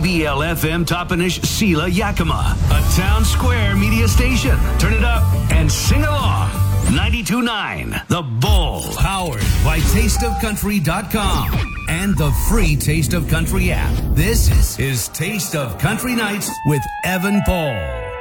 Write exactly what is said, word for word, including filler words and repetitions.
B L F M Toppenish Sela Yakima, a Town Square media station. Turn it up and sing along. ninety-two point nine The Bull. Powered by taste of country dot com and the free Taste of Country app. This is Taste of Country Nights with Evan Paul.